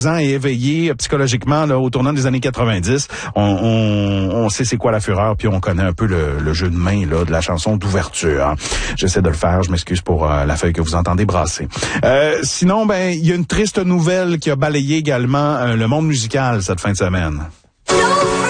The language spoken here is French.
et éveillé psychologiquement là, au tournant des années 90, on sait c'est quoi la fureur, puis on connaît un peu le jeu de main là de la chanson d'ouverture. J'essaie de le faire, je m'excuse pour la feuille que vous entendez brasser. Sinon, il y a une triste nouvelle qui a balayé également le monde musical cette fin de semaine.